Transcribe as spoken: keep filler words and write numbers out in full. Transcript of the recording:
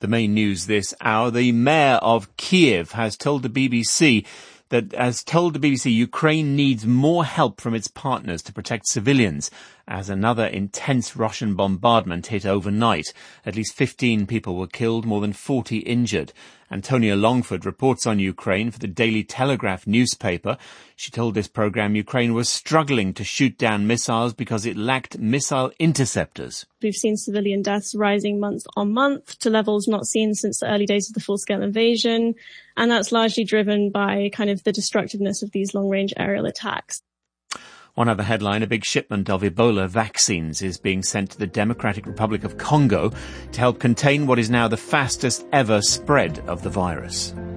The main news this hour, the mayor of Kiev has told the B B C that has told the B B C Ukraine needs more help from its partners to protect civilians as another intense Russian bombardment hit overnight. At least fifteen people were killed, more than forty injured. Antonia Longford reports on Ukraine for the Daily Telegraph newspaper. She told this programme Ukraine was struggling to shoot down missiles because it lacked missile interceptors. We've seen civilian deaths rising month on month to levels not seen since the early days of the full-scale invasion. And that's largely driven by kind of the destructiveness of these long-range aerial attacks. One other headline, a big shipment of Ebola vaccines is being sent to the Democratic Republic of Congo to help contain what is now the fastest ever spread of the virus.